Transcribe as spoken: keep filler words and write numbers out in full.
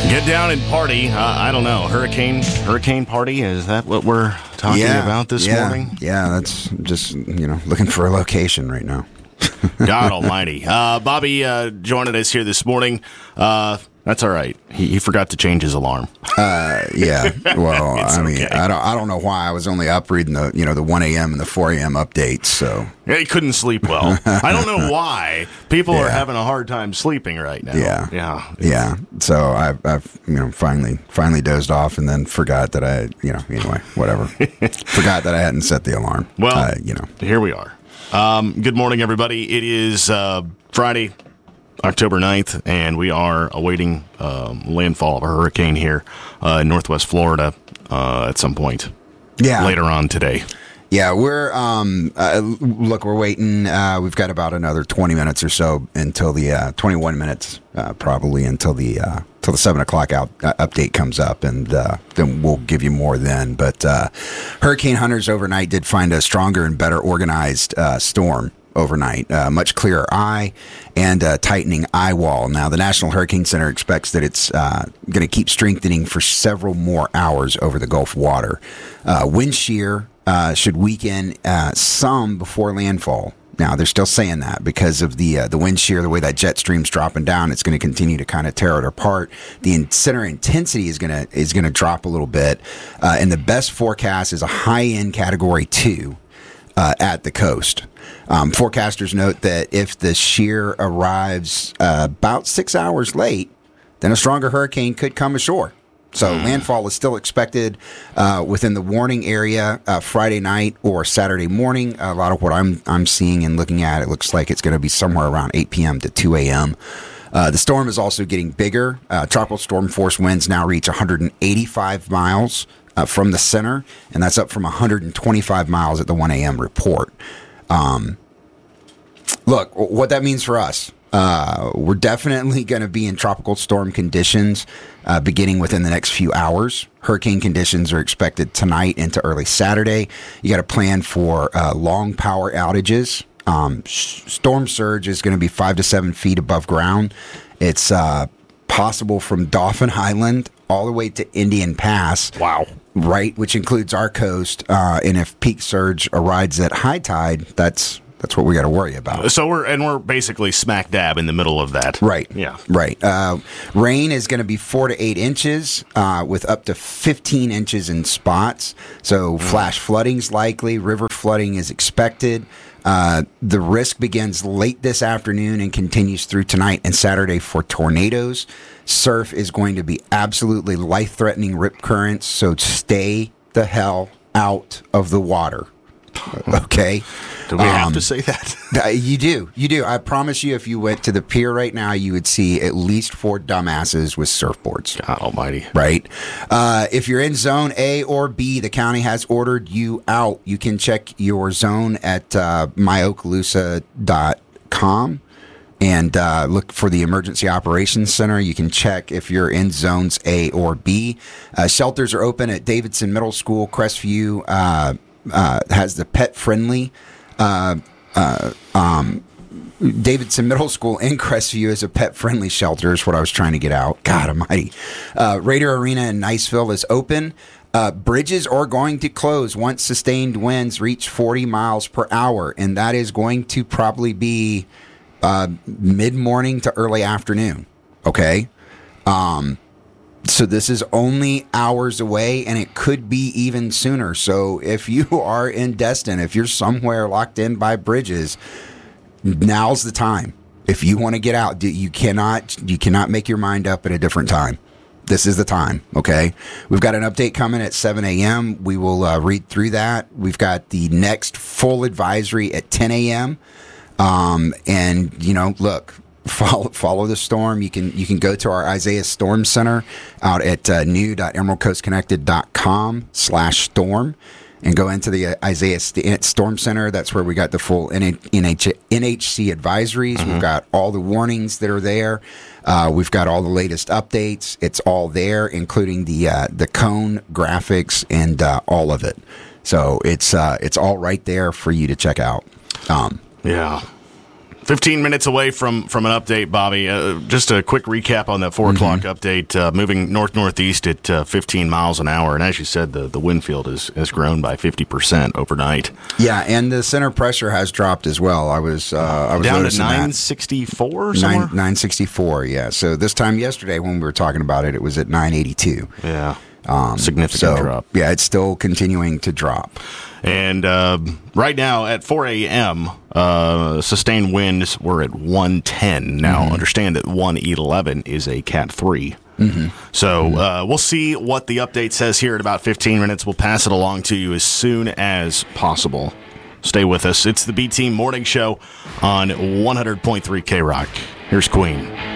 Get down and party. Uh, I don't know. Hurricane hurricane party? Is that what we're talking yeah, about this yeah, morning? Yeah, that's just, you know, looking for a location right now. God almighty. Uh, Bobby uh, joining us here this morning. Uh, that's all right. He, he forgot to change his alarm. Uh, yeah. Well, I mean, okay. I don't, I don't know why I was only up reading the, you know, the one a.m. and the four a.m. updates. So Yeah, he couldn't sleep well. I don't know why. People are Yeah. having a hard time sleeping right now. Yeah. Yeah. yeah. So I, I've, you know, finally, finally dozed off and then forgot that I, you know, anyway, whatever. Forgot that I hadn't set the alarm. Well, uh, you know, here we are. Um, good morning, everybody. It is uh, Friday, October ninth, and we are awaiting um, landfall of a hurricane here uh, in northwest Florida uh, at some point yeah. later on today. Yeah, we're um uh, look, we're waiting. Uh, we've got about another twenty minutes or so until the uh, twenty-one minutes, uh, probably until the uh, till the seven o'clock out uh, update comes up, and uh, then we'll give you more then. But uh, hurricane hunters overnight did find a stronger and better organized uh, storm overnight, uh, much clearer eye and uh, tightening eye wall. Now, the National Hurricane Center expects that it's uh, going to keep strengthening for several more hours over the Gulf water. Uh, wind shear uh, should weaken uh, some before landfall. Now, they're still saying that because of the uh, the wind shear, the way that jet stream's dropping down, it's going to continue to kind of tear it apart. The in- center intensity is going to is going to drop a little bit, uh, and the best forecast is a high-end Category two uh, at the coast. Um, forecasters note that if the shear arrives uh, about six hours late, then a stronger hurricane could come ashore. So landfall is still expected uh, within the warning area uh, Friday night or Saturday morning. A lot of what I'm I'm seeing and looking at, it looks like it's going to be somewhere around eight p.m. to two a.m. Uh, the storm is also getting bigger. Uh, tropical storm force winds now reach one hundred eighty-five miles uh, from the center, and that's up from one hundred twenty-five miles at the one a.m. report. Um, look, what that means for us. Uh, we're definitely going to be in tropical storm conditions uh, beginning within the next few hours. Hurricane conditions are expected tonight into early Saturday. You got to plan for uh, long power outages. Um, sh- storm surge is going to be five to seven feet above ground. It's uh, possible from Dauphin Island all the way to Indian Pass. Wow. Right, which includes our coast. Uh, and if peak surge arrives at high tide, that's That's what we got to worry about. So we're and we're basically smack dab in the middle of that. Right. Yeah. Right. Uh, rain is going to be four to eight inches, uh, with up to fifteen inches in spots. So flash flooding's likely. River flooding is expected. Uh, the risk begins late this afternoon and continues through tonight and Saturday for tornadoes. Surf is going to be absolutely life-threatening rip currents. So stay the hell out of the water. Okay. Do we have Um, to say that? Uh, You do. You do. I promise you, if you went to the pier right now, you would see at least four dumbasses with surfboards. God almighty. Right? Uh, if you're in zone A or B, the county has ordered you out. You can check your zone at uh, my okaloosa dot com and uh, look for the Emergency Operations Center. You can check if you're in zones A or B. Uh, shelters are open at Davidson Middle School. Crestview uh, uh, has the pet-friendly Uh, uh, um, Davidson Middle School in Crestview is a pet-friendly shelter is what I was trying to get out. God almighty. Uh, Raider Arena in Niceville is open. Uh, bridges are going to close once sustained winds reach forty miles per hour, and that is going to probably be uh, mid-morning to early afternoon. Okay? Um... So this is only hours away, and it could be even sooner. So if you are in Destin, if you're somewhere locked in by bridges, now's the time. If you want to get out, you cannot you cannot make your mind up at a different time. This is the time, okay? We've got an update coming at seven a.m. We will uh, read through that. We've got the next full advisory at ten a.m. Um, and, you know, look... Follow, follow the storm. You can you can go to our Isaiah Storm Center out at uh, new dot emerald coast connected dot com slash storm and go into the uh, Isaiah St- Storm Center. That's where we got the full N H- N H C advisories. Mm-hmm. We've got all the warnings that are there. Uh, we've got all the latest updates. It's all there, including the uh, the cone graphics and uh, all of it. So it's uh, it's all right there for you to check out. Um, Yeah. fifteen minutes away from, from an update, Bobby. Uh, just a quick recap on that four mm-hmm. o'clock update. Uh, moving north-northeast at uh, fifteen miles an hour. And as you said, the, the wind field has, has grown by fifty percent overnight. Yeah, and the center pressure has dropped as well. I was, uh, I was down to nine sixty-four somewhere? nine sixty-four, yeah. So this time yesterday when we were talking about it, it was at nine eighty-two. Yeah, um, significant so, drop. Yeah, it's still continuing to drop. And uh, right now at four a.m., uh, sustained winds were at one ten. Now, mm-hmm. understand that one eleven is a Cat three. Mm-hmm. So mm-hmm. Uh, we'll see what the update says here in about fifteen minutes. We'll pass it along to you as soon as possible. Stay with us. It's the B-Team Morning Show on one hundred point three K-Rock. Here's Queen.